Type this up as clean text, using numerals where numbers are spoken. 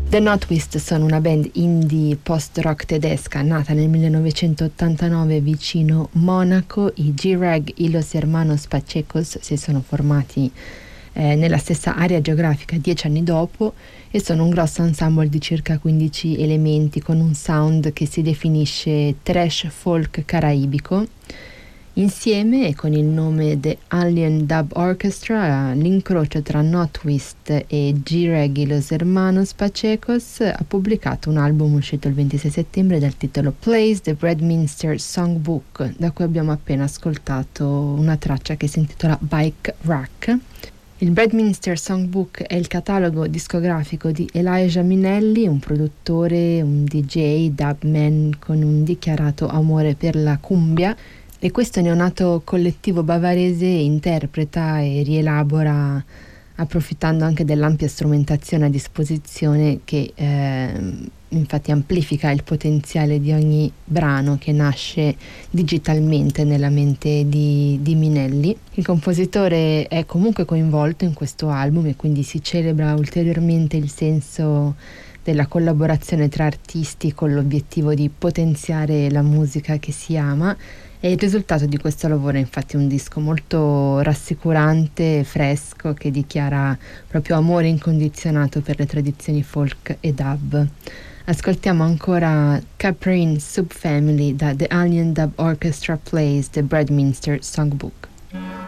The Notwist sono una band indie post-rock tedesca nata nel 1989 vicino Monaco. I G-Rag y los Hermanos Pachecos si sono formati nella stessa area geografica 10 anni dopo e sono un grosso ensemble di circa 15 elementi con un sound che si definisce trash folk caraibico. Insieme e con il nome The Alien Dub Orchestra, l'incrocio tra Notwist e G-Rag y los Hermanos Pachecos ha pubblicato un album uscito il 26 settembre dal titolo Plays the Bradminster Songbook, da cui abbiamo appena ascoltato una traccia che si intitola Bike Rack. Il Bradminster Songbook è il catalogo discografico di Elijah Minelli, un produttore, un DJ, dubman con un dichiarato amore per la cumbia. E questo neonato collettivo bavarese interpreta e rielabora, approfittando anche dell'ampia strumentazione a disposizione che infatti amplifica il potenziale di ogni brano che nasce digitalmente nella mente di Minelli. Il compositore è comunque coinvolto in questo album e quindi si celebra ulteriormente il senso della collaborazione tra artisti con l'obiettivo di potenziare la musica che si ama. E il risultato di questo lavoro è infatti un disco molto rassicurante, fresco, che dichiara proprio amore incondizionato per le tradizioni folk e dub. Ascoltiamo ancora Caprine Subfamily da The Alien Dub Orchestra Plays the Bradminster Songbook.